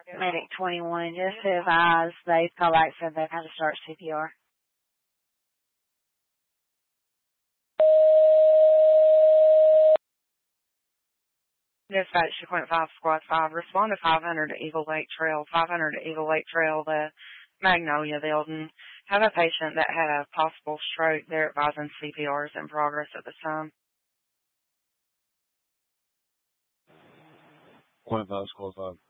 Medic 21, just to advise they've called back said they've had to start CPR. Dispatch 2.5 Squad 5, respond to 500 to Eagle Lake Trail, 500 to Eagle Lake Trail, the Magnolia building. Have a patient that had a possible stroke. They're advising CPR is in progress at this time. 0.5 Squad 5.